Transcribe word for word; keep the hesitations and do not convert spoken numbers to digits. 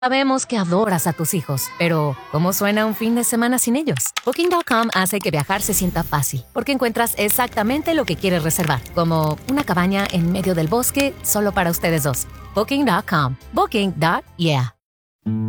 Sabemos que adoras a tus hijos, pero ¿cómo suena un fin de semana sin ellos? Booking punto com hace que viajar se sienta fácil, porque encuentras exactamente lo que quieres reservar, como una cabaña en medio del bosque solo para ustedes dos. Booking punto com. Booking. Yeah.